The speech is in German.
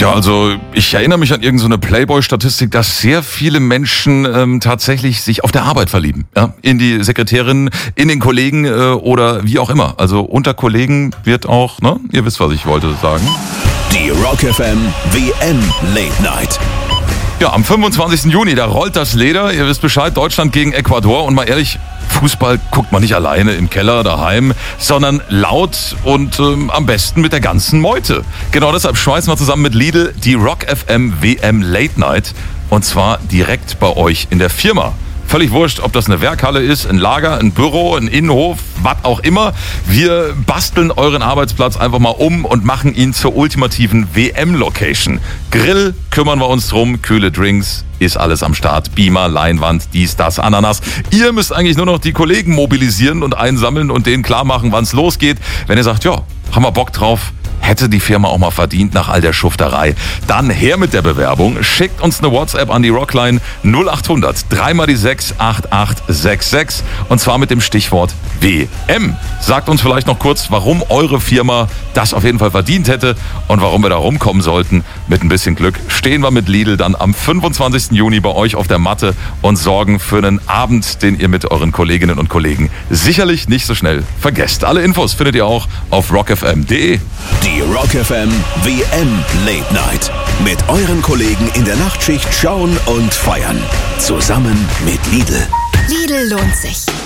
Ja, also ich erinnere mich an irgendeine Playboy-Statistik, dass sehr viele Menschen tatsächlich sich auf der Arbeit verlieben. Ja? In die Sekretärin, in den Kollegen oder wie auch immer. Also unter Kollegen wird auch, ne? Ihr wisst, was ich wollte sagen. Die Rock FM WM Late Night. Ja, am 25. Juni, da rollt das Leder. Ihr wisst Bescheid, Deutschland gegen Ecuador. Und mal ehrlich, Fußball guckt man nicht alleine im Keller daheim, sondern laut und am besten mit der ganzen Meute. Genau deshalb schmeißen wir zusammen mit Lidl die Rock FM WM Late Night. Und zwar direkt bei euch in der Firma. Völlig wurscht, ob das eine Werkhalle ist, ein Lager, ein Büro, ein Innenhof, was auch immer. Wir basteln euren Arbeitsplatz einfach mal um und machen ihn zur ultimativen WM-Location. Grill kümmern wir uns drum, kühle Drinks, ist alles am Start. Beamer, Leinwand, dies, das, Ananas. Ihr müsst eigentlich nur noch die Kollegen mobilisieren und einsammeln und denen klar machen, wann es losgeht. Wenn ihr sagt, ja, haben wir Bock drauf, hätte die Firma auch mal verdient nach all der Schufterei. Dann her mit der Bewerbung. Schickt uns eine WhatsApp an die Rockline 0800 3x6 8866 und zwar mit dem Stichwort WM. Sagt uns vielleicht noch kurz, warum eure Firma das auf jeden Fall verdient hätte und warum wir da rumkommen sollten. Mit ein bisschen Glück stehen wir mit Lidl dann am 25. Juni bei euch auf der Matte und sorgen für einen Abend, den ihr mit euren Kolleginnen und Kollegen sicherlich nicht so schnell vergesst. Alle Infos findet ihr auch auf rockfm.de. Die Rock FM WM Late Night. Mit euren Kollegen in der Nachtschicht schauen und feiern. Zusammen mit Lidl. Lidl lohnt sich.